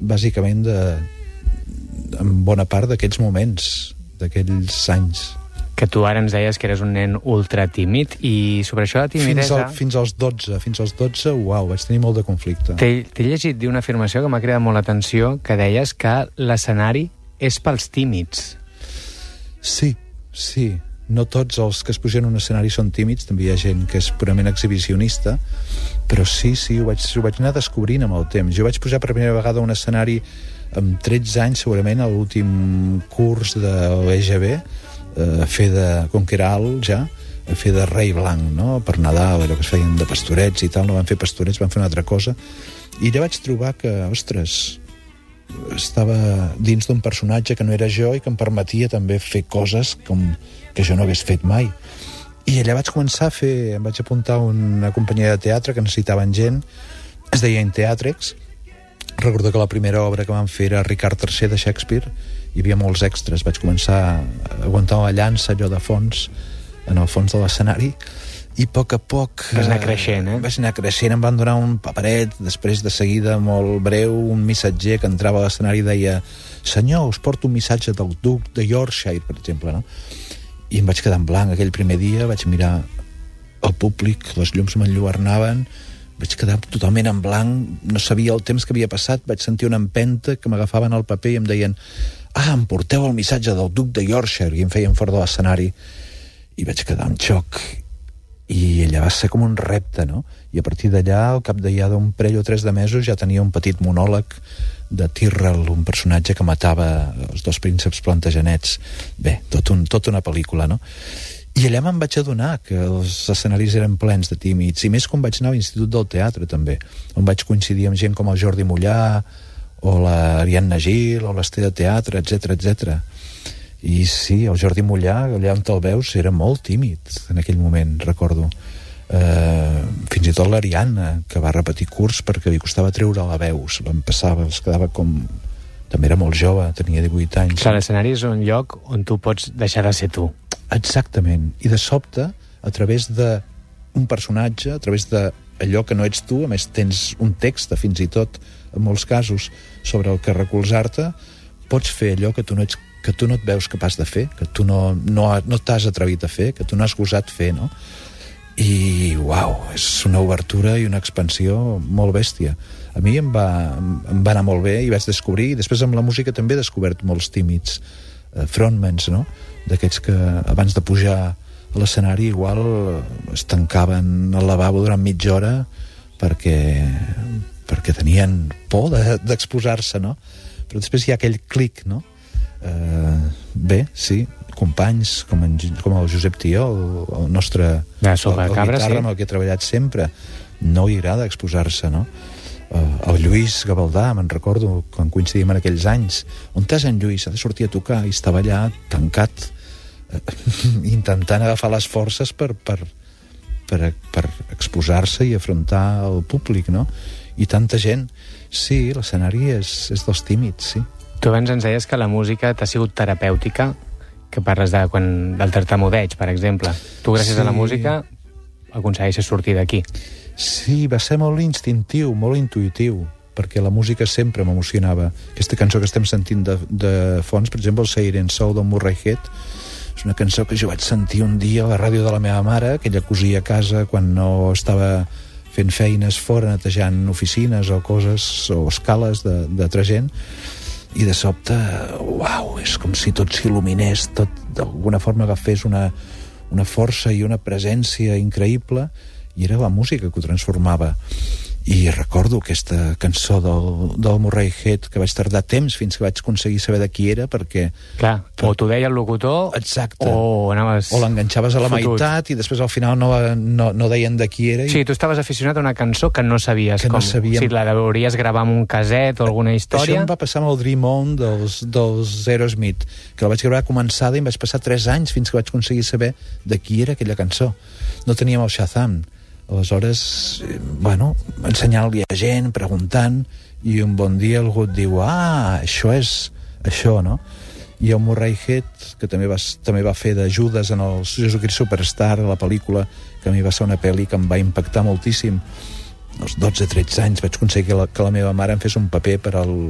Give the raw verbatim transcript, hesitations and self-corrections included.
bàsicament de, en bona part d'aquells moments, d'aquells anys. Que tu ara ens deies que eres un nen ultra tímid, i sobre això de timidesa... Fins, al, fins als dotze, fins als dotze, uau, vaig tenir molt de conflicte. T'he llegit dir una afirmació que m'ha cridat molt l'atenció, que deies que l'escenari és pels tímids. Sí, sí. No tots els que es pugen a un escenari són tímids, també hi ha gent que és purament exhibicionista, però sí, sí, ho vaig, ho vaig anar descobrint amb el temps. Jo vaig pujar per primera vegada a un escenari amb tretze anys, segurament, a l'últim curs de l'E G B, a fer de, com que era alt ja, a fer de rei blanc, no? Per Nadal, allò que es feien de pastorets i tal, no van fer pastorets, van fer una altra cosa, i ja vaig trobar que, ostres, estava dins d'un personatge que no era jo i que em permetia també fer coses com que jo no hagués fet mai. I allà vaig començar a fer, em vaig apuntar a una companyia de teatre que necessitaven gent, es deia Teatrex. Recordo que la primera obra que vam fer era Ricard tercer de Shakespeare, hi havia molts extras, vaig començar a aguantar la llança allò de fons, en el fons de l'escenari, i a poc a poc... Vas anar creixent, eh? Vas anar creixent, em van donar un paperet, després de seguida, molt breu, un missatger que entrava a l'escenari i deia: senyor, us porto un missatge del duc de Yorkshire, per exemple, no? I em vaig quedar en blanc aquell primer dia, vaig mirar el públic, les llums m'enlluernaven, vaig quedar totalment en blanc, no sabia el temps que havia passat, vaig sentir una empenta que m'agafaven al paper i em deien: ah, em porteu el missatge del duc de Yorkshire, i em feien fora de l'escenari, i vaig quedar en xoc. I allà va ser com un repte, no? I a partir d'allà, al cap de ja d'un parell o tres de mesos, ja tenia un petit monòleg de Tyrrell, un personatge que matava els dos prínceps Plantagenets. Bé, tot, un, tot una pel·lícula, no? I allà me'n vaig adonar que els escenaris eren plens de tímids, i més quan vaig anar a l'Institut del Teatre, també, on vaig coincidir amb gent com el Jordi Mollà, o l'Ariadna Gil, o l'Ester de Teatre, etcètera, etcètera. I sí, el Jordi Mollà, allà on te'l veus, era molt tímid en aquell moment, recordo. Eh, fins i tot l'Ariadna, que va repetir curs perquè li costava treure la veu, se l'empassava, es quedava com... També era molt jove, tenia divuit anys. Clar, l'escenari és un lloc on tu pots deixar de ser tu. Exactament. I de sobte, a través d'un personatge, a través d'allò que no ets tu, a més tens un text, fins i tot, en molts casos, sobre el que recolzar-te, pots fer allò que tu no ets, que tu no et veus capaç de fer, que tu no, no, no t'has atrevit a fer, que tu no has gosat fer, no? I, uau, és una obertura i una expansió molt bèstia. A mi em va, em va anar molt bé i vaig descobrir, i després amb la música també he descobert molts tímids eh, frontmans, no? D'aquests que abans de pujar a l'escenari igual es tancaven al lavabo durant mitja hora perquè, perquè tenien por de, d'exposar-se, no? Però després hi ha aquell clic, no? Eh, bé, sí, companys com, en, com el Josep Tió, el, el nostre ja, el, el guitarra, sí. Amb el que he treballat sempre, no li agrada exposar-se, no? Eh, el Lluís Gavaldà, me'n recordo quan coincidim en aquells anys, on t'has en Lluís? Ha de sortir a tocar, i estava allà tancat eh, intentant agafar les forces per, per, per, per exposar-se i afrontar el públic, no? I tanta gent. Sí, l'escenari és, és dels tímids, sí. Tu abans ens deies que la música t'ha sigut terapèutica, que parles de quan, del tartamudeig, per exemple. Tu, gràcies sí. a la música, aconsegueixes sortir d'aquí. Sí, va ser molt instintiu, molt intuïtiu, perquè la música sempre m'emocionava. Aquesta cançó que estem sentint de, de fons, per exemple, el Siren Soul del Murray Head, és una cançó que jo vaig sentir un dia a la ràdio de la meva mare, que ella cosia a casa quan no estava fent feines fora, netejant oficines o coses, o escales d'altra gent, i de sobte, uau, és com si tot s'il·luminés, tot d'alguna forma agafés una, una força i una presència increïble, i era la música que ho transformava. I recordo aquesta cançó del, del Murray Head, que vaig tardar temps fins que vaig aconseguir saber de qui era, perquè... Clar, per... o t'ho deia el locutor, exacte. O anaves... O l'enganxaves a la fotut. meitat i després al final no, no, no deien de qui era. I... Sí, tu estaves aficionat a una cançó que no sabies que com... No sabíem... Si la hauries gravar amb un caset o alguna història... Això em va passar amb el Dream On dels, dels Aerosmith, que la vaig gravar començada i em vaig passar tres anys fins que vaig aconseguir saber de qui era aquella cançó. No teníem el Shazam. Aleshores, bueno, ensenyant-li a gent, preguntant, i un bon dia algú et diu, ah, això és això, no? I el Murray Head, que també va, també va fer de Judas en el Jesucrist Superstar, la pel·lícula, que a mi va ser una pel·li que em va impactar moltíssim. Als dotze tretze anys vaig aconseguir que la, que la meva mare em fes un paper per al